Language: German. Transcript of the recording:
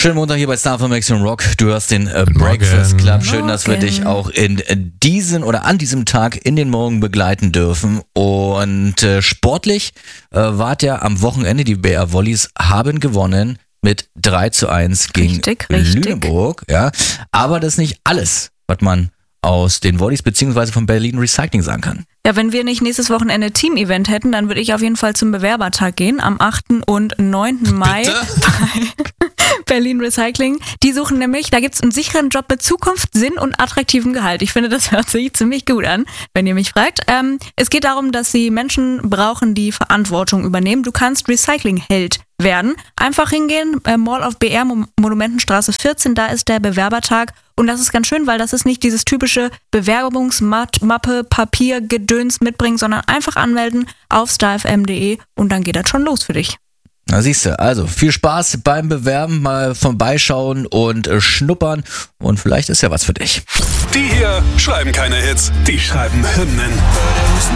Schönen Montag hier bei Star von Maximum Rock. Du hörst den Breakfast Club. Schön, dass wir dich auch in diesen oder an diesem Tag in den Morgen begleiten dürfen. Und sportlich wart ja am Wochenende, die BR Volleys haben gewonnen mit 3:1 gegen Lüneburg. Ja. Aber das ist nicht alles, was man aus den Volleys beziehungsweise von Berlin Recycling sagen kann. Ja, wenn wir nicht nächstes Wochenende Team-Event hätten, dann würde ich auf jeden Fall zum Bewerbertag gehen, am 8. und 9. Mai bei Berlin Recycling. Die suchen nämlich, da gibt's einen sicheren Job mit Zukunft, Sinn und attraktivem Gehalt. Ich finde, das hört sich ziemlich gut an, wenn ihr mich fragt. Es geht darum, dass sie Menschen brauchen, die Verantwortung übernehmen. Du kannst Recycling-Held werden. Einfach hingehen, Mall of BR, Monumentenstraße 14, da ist der Bewerbertag. Und das ist ganz schön, weil das ist nicht dieses typische Bewerbungsmappe, Papiergedöns mitbringen, sondern einfach anmelden auf starfm.de und dann geht das schon los für dich. Na siehst du, also viel Spaß beim Bewerben, mal vorbeischauen und schnuppern und vielleicht ist ja was für dich. Die hier schreiben keine Hits, die schreiben Hymnen.